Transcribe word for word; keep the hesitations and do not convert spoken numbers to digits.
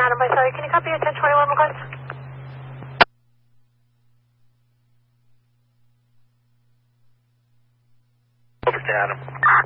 Adam, I sorry. Can you copy your ten twenty-one request? Over to Adam.